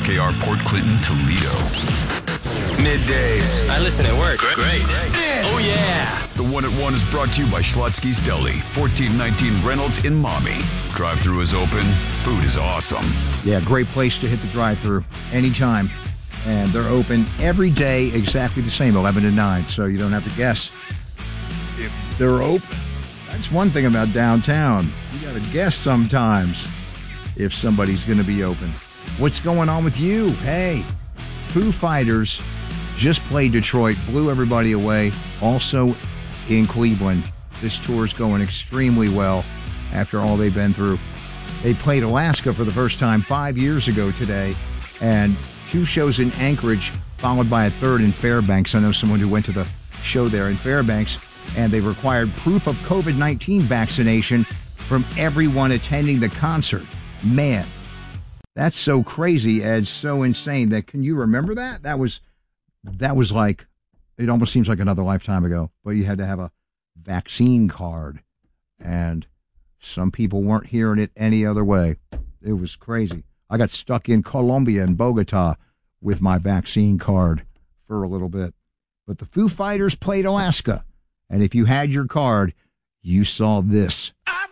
WKRK Port Clinton, Toledo. Middays. I listen at work. Great. Oh, yeah. The One at One is brought to you by Schlotsky's Deli, 1419 Reynolds in Maumee. Drive-thru is open. Food is awesome. Yeah, great place to hit the drive-thru anytime. And they're open every day exactly the same, 11 to 9, so you don't have to guess if they're open. That's one thing about downtown. You got to guess sometimes if somebody's going to be open. What's going on with you? Hey, Foo Fighters just played Detroit, blew everybody away. Also in Cleveland. This tour's going extremely well after all they've been through. They played Alaska for the first time 5 years ago today, and 2 shows in Anchorage, followed by a third in Fairbanks. I know someone who went to the show there in Fairbanks, and they required proof of COVID-19 vaccination from everyone attending the concert. Man, that's so crazy and so insane that, can you remember that? That was like, it almost seems like another lifetime ago, but you had to have a vaccine card, and some people weren't hearing it any other way. It was crazy. I got stuck in Colombia in Bogota with my vaccine card for a little bit. But the Foo Fighters played Alaska, and if you had your card, you saw this.